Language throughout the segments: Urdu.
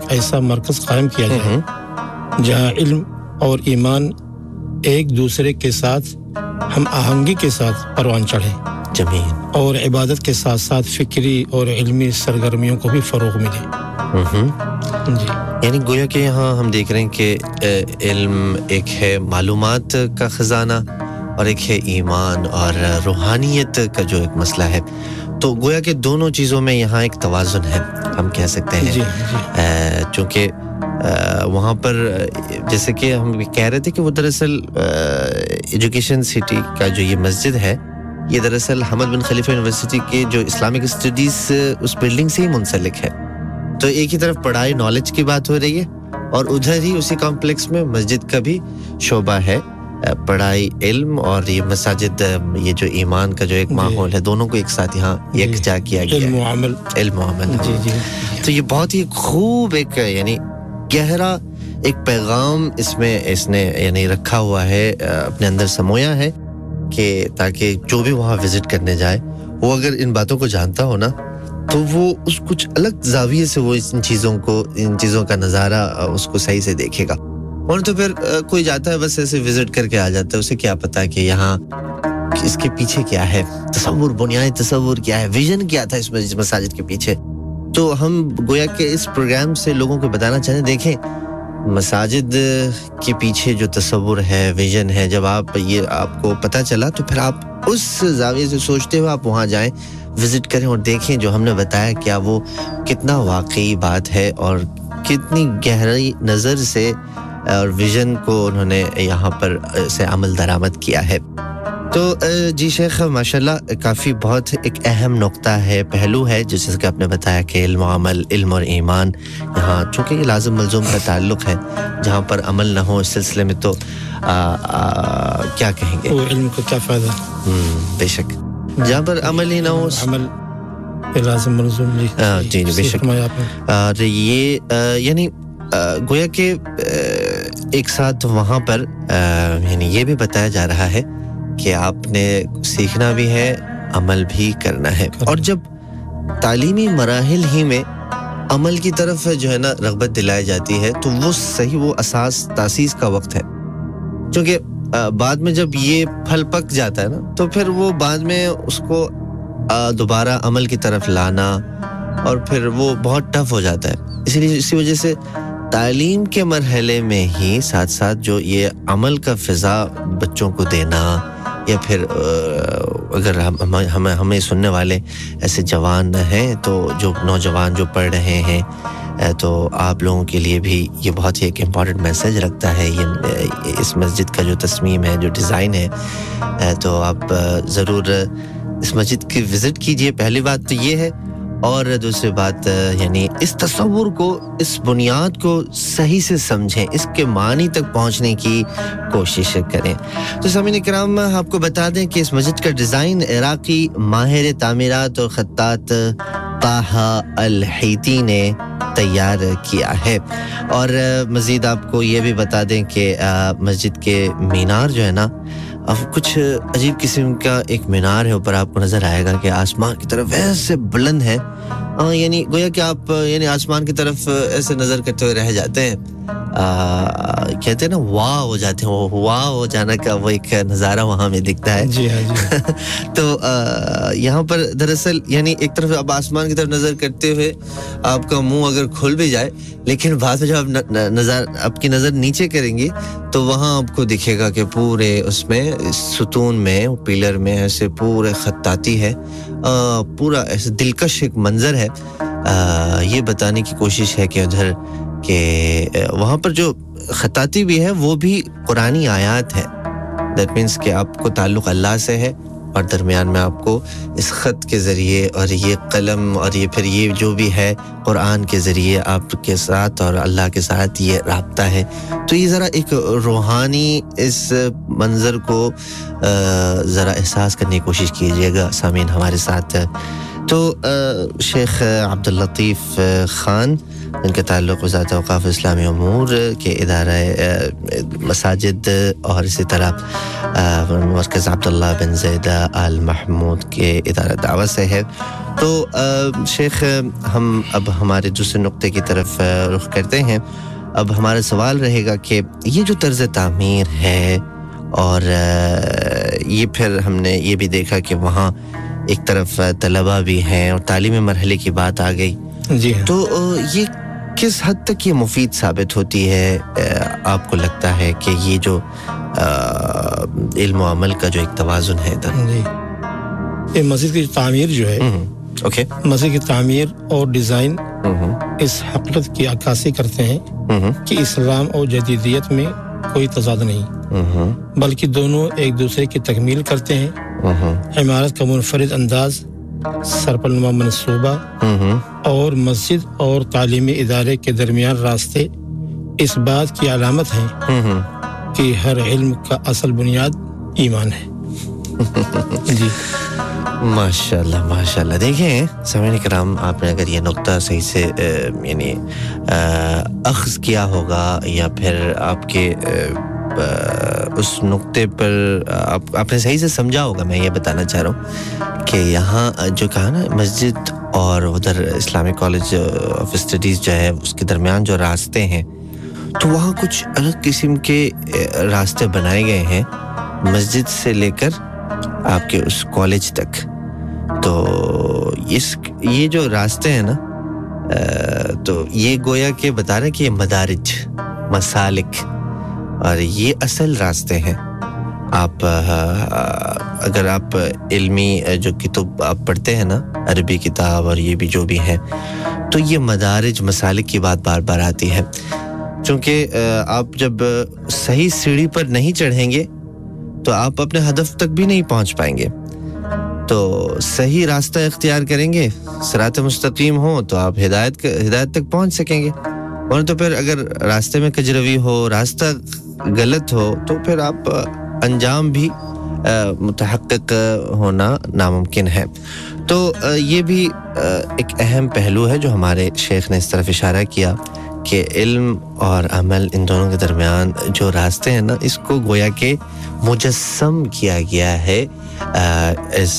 ایسا مرکز قائم کیا جائے جہاں علم اور ایمان ایک دوسرے کے ساتھ ہم آہنگی کے ساتھ پروان چڑھے جمیل اور عبادت کے ساتھ ساتھ فکری اور علمی سرگرمیوں کو بھی فروغ ملے جی یعنی گویا کہ یہاں ہم دیکھ رہے ہیں کہ علم ایک ہے معلومات کا خزانہ اور ایک ہے ایمان اور روحانیت کا جو ایک مسئلہ ہے تو گویا کہ دونوں چیزوں میں یہاں ایک توازن ہے ہم کہہ سکتے ہیں جی چونکہ وہاں پر جیسے کہ ہم کہہ رہے تھے کہ وہ دراصل ایجوکیشن سٹی کا جو یہ مسجد ہے یہ دراصل حمد بن خلیفہ یونیورسٹی کے جو اسلامک اسٹڈیز اس بلڈنگ سے ہی منسلک ہے تو ایک ہی طرف پڑھائی نالج کی بات ہو رہی ہے اور ادھر ہی اسی کمپلیکس میں مسجد کا بھی شعبہ ہے پڑھائی علم اور یہ مساجد یہ جو ایمان کا جو ایک ماحول ہے دونوں کو ایک ساتھ یہاں یکجا کیا گیا ہے علم و عمل جی تو یہ بہت ہی خوب ایک یعنی گہرا ایک پیغام اس نے یعنی رکھا ہوا ہے اپنے اندر سمویا ہے کہ تاکہ جو بھی وہاں وزٹ کرنے جائے وہ اگر ان باتوں کو جانتا ہو نا تو وہ اس کچھ الگ زاویے سے وہ ان چیزوں کا نظارہ اس کو صحیح سے دیکھے گا اور تو پھر کوئی جاتا ہے بس ایسے وزٹ کر کے آ جاتا ہے اسے کیا پتا کہ یہاں اس کے پیچھے کیا ہے تصور بنیادی تصور کیا ہے ویژن کیا تھا اس مساجد کے پیچھے تو ہم گویا کہ اس پروگرام سے لوگوں کو بتانا چاہتے ہیں دیکھیں مساجد کے پیچھے جو تصور ہے ویژن ہے جب آپ کو پتہ چلا تو پھر آپ اس زاویے سے سوچتے ہوئے آپ وہاں جائیں وزٹ کریں اور دیکھیں جو ہم نے بتایا کیا وہ کتنا واقعی بات ہے اور کتنی گہری نظر سے اور ویژن کو انہوں نے یہاں پر سے عمل درآمد کیا ہے تو جی شیخ ماشاءاللہ کافی بہت ایک اہم نقطہ ہے پہلو ہے جیسے کہ آپ نے بتایا کہ علم و عمل علم اور ایمان یہاں چونکہ یہ لازم ملزوم کا تعلق ہے جہاں پر عمل نہ ہو اس سلسلے میں تو کیا کہیں گے وہ علم کو کیا فائدہ بے شک جہاں پر عمل ہی نہ ہو عمل لازم ملزوم جی بے شک اور یہ یعنی گویا کہ ایک ساتھ وہاں پر یعنی یہ بھی بتایا جا رہا ہے کہ آپ نے سیکھنا بھی ہے عمل بھی کرنا ہے اور جب تعلیمی مراحل ہی میں عمل کی طرف جو ہے نا رغبت دلائی جاتی ہے تو وہ صحیح وہ اساس تاسیس کا وقت ہے کیونکہ بعد میں جب یہ پھل پک جاتا ہے نا تو پھر وہ بعد میں اس کو دوبارہ عمل کی طرف لانا اور پھر وہ بہت ٹف ہو جاتا ہے اسی وجہ سے تعلیم کے مرحلے میں ہی ساتھ ساتھ جو یہ عمل کا فضا بچوں کو دینا یا پھر اگر ہمیں سننے والے ایسے جوان ہیں تو جو نوجوان جو پڑھ رہے ہیں تو آپ لوگوں کے لیے بھی یہ بہت ہی ایک امپورٹنٹ میسج رکھتا ہے یہ اس مسجد کا جو تصمیم ہے جو ڈیزائن ہے تو آپ ضرور اس مسجد کی وزٹ کیجئے پہلی بات تو یہ ہے اور دوسری بات یعنی اس تصور کو اس بنیاد کو صحیح سے سمجھیں اس کے معنی تک پہنچنے کی کوشش کریں تو سامعین کرام آپ کو بتا دیں کہ اس مسجد کا ڈیزائن عراقی ماہر تعمیرات اور خطاط طه الحیتی نے تیار کیا ہے اور مزید آپ کو یہ بھی بتا دیں کہ مسجد کے مینار جو ہے نا اب کچھ عجیب قسم کا ایک مینار ہے اوپر آپ کو نظر آئے گا کہ آسمان کی طرف ایسے بلند ہے یعنی گویا کہ آپ یعنی آسمان کی طرف ایسے نظر کرتے ہوئے رہ جاتے ہیں کہتے ہیں نا واہ ہو جاتے ہیں وہ واہ ہو جانا کا وہ ایک نظارہ وہاں میں دکھتا ہے جی ہاں جی تو یہاں پر دراصل یعنی ایک طرف آپ آسمان کی طرف نظر کرتے ہوئے آپ کا منہ اگر کھل بھی جائے لیکن بعد میں جب آپ کی نظر نیچے کریں گے تو وہاں آپ کو دکھے گا کہ پورے اس میں ستون میں پیلر میں ایسے پورے خطاطی ہے پورا ایسے دلکش ایک منظر ہے یہ بتانے کی کوشش ہے کہ ادھر کہ وہاں پر جو خطاطی بھی ہے وہ بھی قرآنی آیات ہے دیٹ مینس کہ آپ کو تعلق اللہ سے ہے اور درمیان میں آپ کو اس خط کے ذریعے اور یہ قلم اور یہ پھر یہ جو بھی ہے قرآن کے ذریعے آپ کے ساتھ اور اللہ کے ساتھ یہ رابطہ ہے تو یہ ذرا ایک روحانی اس منظر کو ذرا احساس کرنے کی کوشش کیجیے گا سامعین ہمارے ساتھ تو شیخ عبداللطیف خان جن کا تعلق وزارت اوقاف اسلامی امور کے ادارہ مساجد اور اسی طرح مرکز عبداللہ بن زید آل محمود کے ادارہ دعوت سے ہے. تو شیخ ہم اب ہمارے دوسرے نقطے کی طرف رخ کرتے ہیں. اب ہمارا سوال رہے گا کہ یہ جو طرز تعمیر ہے اور یہ پھر ہم نے یہ بھی دیکھا کہ وہاں ایک طرف طلبہ بھی ہیں اور تعلیمی مرحلے کی بات آ گئی جی, تو یہ کس حد تک یہ مفید ثابت ہوتی ہے آپ کو لگتا ہے کہ یہ جو علم و عمل کا جو ایک توازن ہے جی, یہ مسجد کی تعمیر جو ہے اوکے مسجد کی تعمیر اور ڈیزائن اس حقیقت کی عکاسی کرتے ہیں کہ اسلام اور جدیدیت میں کوئی تضاد نہیں بلکہ دونوں ایک دوسرے کی تکمیل کرتے ہیں. عمارت کا منفرد انداز, سرپلنما منصوبہ اور مسجد اور تعلیمی ادارے کے درمیان راستے اس بات کی علامت ہیں کہ ہر علم کا اصل بنیاد ایمان ہے. جی ماشاءاللہ ماشاءاللہ. دیکھیں سامعین کرام, آپ نے اگر یہ نقطہ صحیح سے یعنی اخذ کیا ہوگا یا پھر آپ کے اس نقطے پر آپ نے صحیح سے سمجھا ہوگا, میں یہ بتانا چاہ رہا ہوں کہ یہاں جو کہا نا مسجد اور ادھر اسلامک کالج آف اسٹڈیز جو ہے اس کے درمیان جو راستے ہیں تو وہاں کچھ الگ قسم کے راستے بنائے گئے ہیں مسجد سے لے کر آپ کے اس کالج تک. تو یہ جو راستے ہیں نا تو یہ گویا کہ بتا رہے ہیں کہ یہ مدارج مسالک اور یہ اصل راستے ہیں. آپ اگر آپ علمی جو کتب آپ پڑھتے ہیں نا عربی کتاب اور یہ بھی جو بھی ہیں تو یہ مدارج مسالک کی بات بار بار آتی ہے, چونکہ آپ جب صحیح سیڑھی پر نہیں چڑھیں گے تو آپ اپنے ہدف تک بھی نہیں پہنچ پائیں گے. تو صحیح راستہ اختیار کریں گے, صراط مستقیم ہو تو آپ ہدایت تک پہنچ سکیں گے, اور تو پھر اگر راستے میں کجروی ہو, راستہ غلط ہو تو پھر آپ انجام بھی متحقق ہونا ناممکن ہے. تو یہ بھی ایک اہم پہلو ہے جو ہمارے شیخ نے اس طرف اشارہ کیا کہ علم اور عمل ان دونوں کے درمیان جو راستے ہیں نا اس کو گویا کہ مجسم کیا گیا ہے اس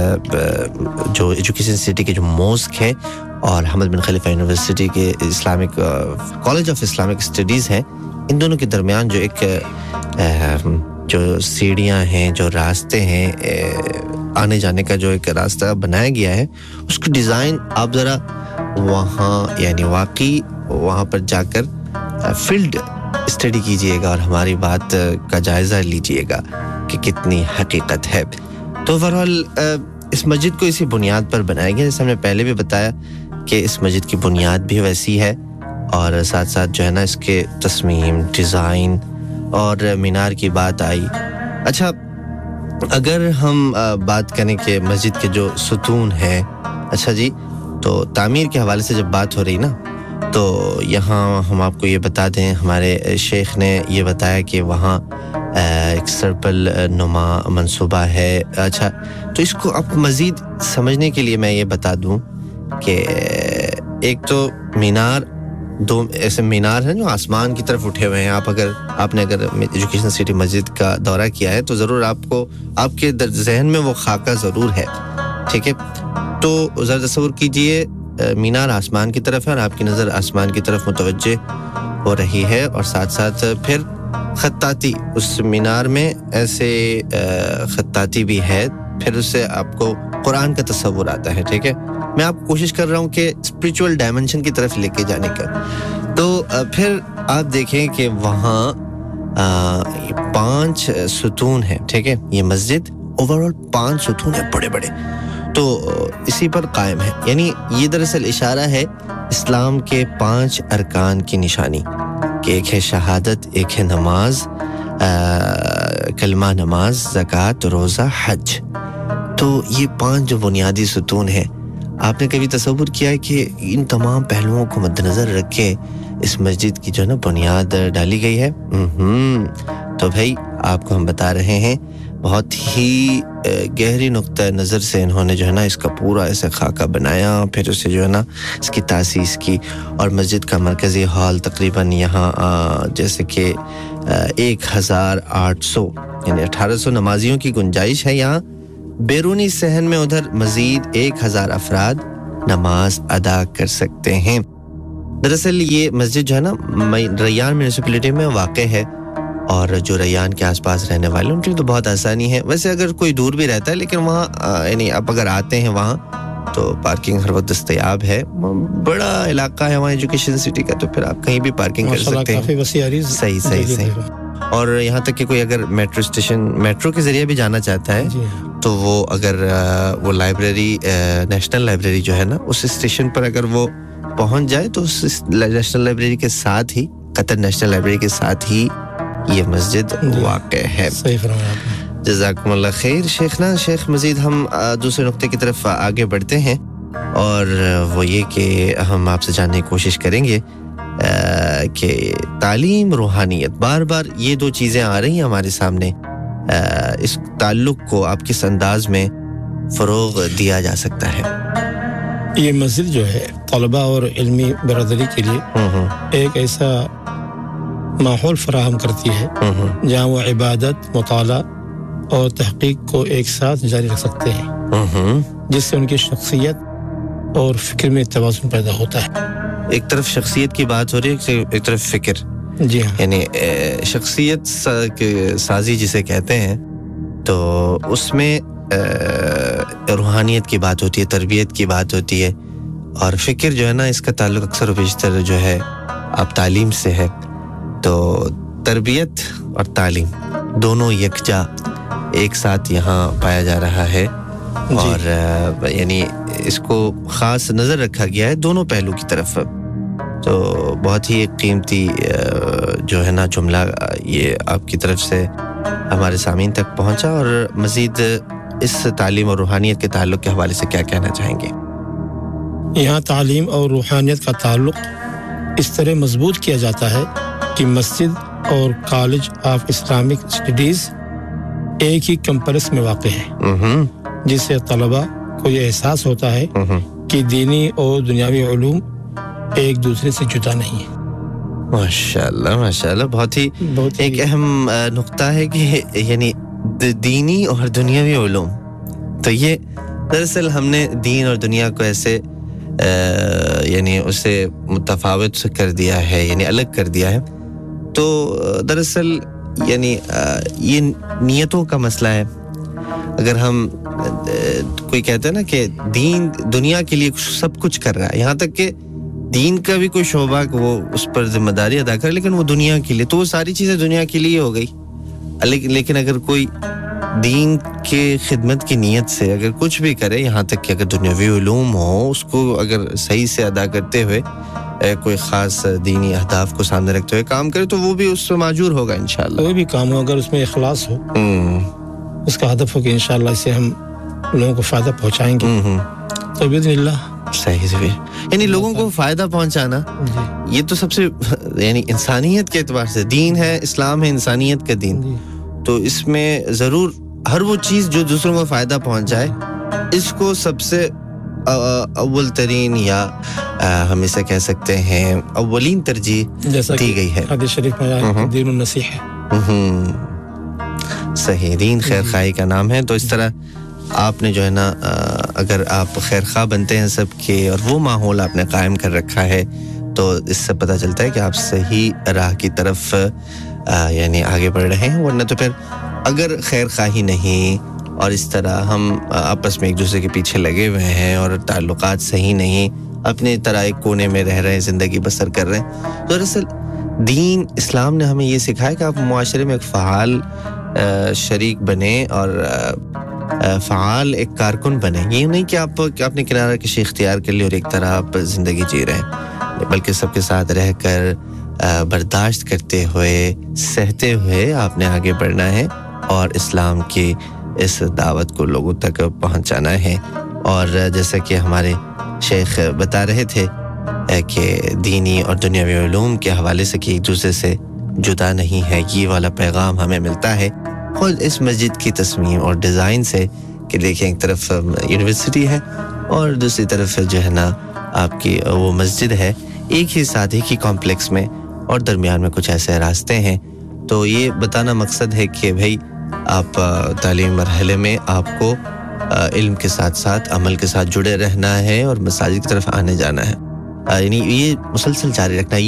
جو ایجوکیشن سٹی کے جو موسک ہے اور حمد بن خلیفہ یونیورسٹی کے Islamic college of Islamic studies ہے, ان دونوں کے درمیان جو ایک جو سیڑھیاں ہیں, جو راستے ہیں, آنے جانے کا جو ایک راستہ بنایا گیا ہے اس کی ڈیزائن آپ ذرا وہاں یعنی واقعی وہاں پر جا کر فیلڈ اسٹڈی کیجئے گا اور ہماری بات کا جائزہ لیجئے گا کہ کتنی حقیقت ہے. تو بہرحال اس مسجد کو اسی بنیاد پر بنایا گیا, جیسے ہم نے پہلے بھی بتایا کہ اس مسجد کی بنیاد بھی ویسی ہے اور ساتھ ساتھ جو ہے نا اس کے تصمیم, ڈیزائن اور مینار کی بات آئی. اچھا اگر ہم بات کریں کہ مسجد کے جو ستون ہیں, اچھا جی, تو تعمیر کے حوالے سے جب بات ہو رہی نا تو یہاں ہم آپ کو یہ بتا دیں, ہمارے شیخ نے یہ بتایا کہ وہاں ایک سرپل نما منصوبہ ہے. اچھا تو اس کو آپ کو مزید سمجھنے کے لیے میں یہ بتا دوں کہ ایک تو مینار, دو ایسے مینار ہیں جو آسمان کی طرف اٹھے ہوئے ہیں. آپ نے اگر ایجوکیشن سٹی مسجد کا دورہ کیا ہے تو ضرور آپ کے ذہن میں وہ خاکہ ضرور ہے, ٹھیک ہے. تو ذرا تصور کیجئے مینار آسمان کی طرف ہے اور آپ کی نظر آسمان کی طرف متوجہ ہو رہی ہے, اور ساتھ ساتھ پھر خطاطی اس مینار میں ایسے خطاطی بھی ہے, پھر اس سے آپ کو قرآن کا تصور آتا ہے, ٹھیک ہے. میں آپ کوشش کر رہا ہوں کہ اسپریچول ڈائمنشن کی طرف لے کے جانے کا. تو پھر آپ دیکھیں کہ وہاں 5 ستون ہیں, ٹھیک ہے. یہ مسجد اوورال 5 ستون ہیں بڑے بڑے, تو اسی پر قائم ہے. یعنی یہ دراصل اشارہ ہے اسلام کے 5 ارکان کی نشانی کہ ایک ہے شہادت, ایک ہے نماز, کلمہ نماز, زکوٰۃ, روزہ, حج. تو یہ 5 جو بنیادی ستون ہیں, آپ نے کبھی تصور کیا ہے کہ ان تمام پہلوؤں کو مد نظر رکھ کے اس مسجد کی جو نا بنیاد ڈالی گئی ہے. تو بھائی آپ کو ہم بتا رہے ہیں بہت ہی گہری نقطہ نظر سے انہوں نے جو ہے نا اس کا پورا ایسے خاکہ بنایا، پھر اسے جو ہے نا اس کی تاسیس کی، اور مسجد کا مرکزی ہال تقریباً یہاں جیسے کہ 1800 یعنی 1800 نمازیوں کی گنجائش ہے یہاں۔ بیرونی صحن میں ادھر مزید 1000 افراد نماز ادا کر سکتے ہیں۔ دراصل یہ مسجد جو ہے نا ریان میونسپلٹی میں واقع ہے، اور جو ریان کے آس پاس رہنے والے ان کے لیے تو بہت آسانی ہے۔ ویسے اگر کوئی دور بھی رہتا ہے لیکن وہاں یعنی آپ اگر آتے ہیں وہاں تو پارکنگ ہر وقت دستیاب ہے، بڑا علاقہ ہے وہاں ایجوکیشن سٹی کا، تو پھر آپ کہیں بھی پارکنگ کر سکتے ہیں۔ کافی وسیع عریض صحیح۔ اور یہاں تک کہ کوئی اگر میٹرو کے ذریعے بھی جانا چاہتا ہے تو وہ اگر وہ لائبریری نیشنل لائبریری جو ہے نا اس اسٹیشن پر اگر وہ پہنچ جائے تو اس نیشنل لائبریری کے ساتھ ہی، قطر نیشنل لائبریری کے ساتھ ہی یہ مسجد واقع ہے۔ صحیح فرمایا آپ نے، جزاکم اللہ خیر شیخنا۔ شیخ مزید ہم دوسرے نقطے کی طرف آگے بڑھتے ہیں، اور وہ یہ کہ ہم آپ سے جاننے کی کوشش کریں گے کہ تعلیم، روحانیت، بار بار یہ دو چیزیں آ رہی ہیں ہمارے سامنے، اس تعلق کو آپ کس انداز میں فروغ دیا جا سکتا ہے؟ یہ مسجد جو ہے طلباء اور علمی برادری کے لیے ایک ایسا ماحول فراہم کرتی ہے جہاں وہ عبادت، مطالعہ اور تحقیق کو ایک ساتھ جاری رکھ سکتے ہیں، جس سے ان کی شخصیت اور فکر میں توازن پیدا ہوتا ہے۔ ایک طرف شخصیت کی بات ہو رہی ہے، ایک طرف فکر، جی ہاں، یعنی شخصیت سازی جسے کہتے ہیں، تو اس میں روحانیت کی بات ہوتی ہے، تربیت کی بات ہوتی ہے، اور فکر جو ہے نا اس کا تعلق اکثر و بیشتر جو ہے اب تعلیم سے ہے۔ تو تربیت اور تعلیم دونوں یکجا ایک ساتھ یہاں پایا جا رہا ہے، اور یعنی اس کو خاص نظر رکھا گیا ہے دونوں پہلو کی طرف۔ تو بہت ہی قیمتی جو ہے نا جملہ یہ آپ کی طرف سے ہمارے سامعین تک پہنچا، اور مزید اس تعلیم اور روحانیت کے تعلق کے حوالے سے کیا کہنا چاہیں گے؟ یہاں تعلیم اور روحانیت کا تعلق اس طرح مضبوط کیا جاتا ہے کہ مسجد اور کالج آف اسلامک اسٹڈیز ایک ہی کیمپس میں واقع ہے، جس سے طلباء کو یہ احساس ہوتا ہے کہ دینی اور دنیاوی علوم ایک دوسرے سے جدا نہیں ہے۔ ماشاءاللہ بہت ہی ایک اہم نقطہ ہے کہ یعنی دینی اور دنیاوی علوم، تو یہ دراصل ہم نے دین اور دنیا کو ایسے یعنی اسے متفاوت کر دیا ہے، یعنی الگ کر دیا ہے۔ تو دراصل یعنی یہ نیتوں کا مسئلہ ہے۔ اگر ہم کوئی کہتا ہے نا کہ دین دنیا کے لیے سب کچھ کر رہا ہے، یہاں تک کہ دین کا بھی کوئی شعبہ کہ وہ اس پر ذمہ داری ادا کرے، لیکن وہ دنیا کے لیے، تو وہ ساری چیزیں دنیا کے لیے ہو گئی۔ لیکن اگر کوئی دین کے خدمت کی نیت سے اگر کچھ بھی کرے، یہاں تک کہ اگر دنیاوی علوم ہو، اس کو اگر صحیح سے ادا کرتے ہوئے کوئی خاص دینی اہداف کو سامنے رکھتے ہوئے کام کرے، تو وہ بھی اس سے ماجور ہوگا انشاءاللہ۔ کوئی بھی کام ہو اگر اس میں اخلاص ہو، اس کا ہدف ہو کہ انشاءاللہ اسے ہم لوگوں کو فائدہ پہنچائیں گے، تو باذن اللہ صحیح یعنی لوگوں کو فائدہ پہنچانا، یہ تو سب سے یعنی انسانیت کے اعتبار سے دین ہے، اسلام ہے انسانیت کا دین، تو اس میں ضرور ہر وہ چیز جو دوسروں کو فائدہ پہنچائے، اس کو سب سے اول ترین یا ہم اسے کہہ سکتے ہیں اولین ترجیح دی گئی ہے۔ حدیث شریف میں آیا ہے دین النصیحہ، صحیح، دین خیر خواہی کا نام ہے۔ تو اس طرح آپ نے جو ہے نا اگر آپ خیر خواہ بنتے ہیں سب کے، اور وہ ماحول آپ نے قائم کر رکھا ہے، تو اس سے پتہ چلتا ہے کہ آپ صحیح راہ کی طرف یعنی آگے بڑھ رہے ہیں۔ ورنہ تو پھر اگر خیر خواہی نہیں اور اس طرح ہم آپس میں ایک دوسرے کے پیچھے لگے ہوئے ہیں اور تعلقات صحیح نہیں، اپنے طرح ایک کونے میں رہ رہے ہیں، زندگی بسر کر رہے ہیں، تو دراصل دین اسلام نے ہمیں یہ سکھایا کہ آپ معاشرے میں ایک فعال شریک بنیں اور فعال ایک کارکن بنیں۔ یہ نہیں کہ آپ اپنے کنارہ کشی اختیار کر لی اور ایک طرح آپ زندگی جی رہے ہیں، بلکہ سب کے ساتھ رہ کر برداشت کرتے ہوئے، سہتے ہوئے آپ نے آگے بڑھنا ہے اور اسلام کی اس دعوت کو لوگوں تک پہنچانا ہے۔ اور جیسا کہ ہمارے شیخ بتا رہے تھے کہ دینی اور دنیاوی علوم کے حوالے سے کہ ایک دوسرے سے جدا نہیں ہے، یہ والا پیغام ہمیں ملتا ہے خود اس مسجد کی تصمیم اور ڈیزائن سے کہ دیکھیں ایک طرف یونیورسٹی ہے اور دوسری طرف جو ہے نا آپ کی وہ مسجد ہے، ایک ہی ساتھ ایک ہی کمپلیکس میں، اور درمیان میں کچھ ایسے راستے ہیں. تو یہ بتانا مقصد ہے کہ بھائی آپ تعلیمی مرحلے میں آپ کو علم کے ساتھ ساتھ عمل کے ساتھ جڑے رہنا ہے اور مساجد کی طرف آنے جانا ہے، یعنی یہ مسلسل جاری رکھنا ہے.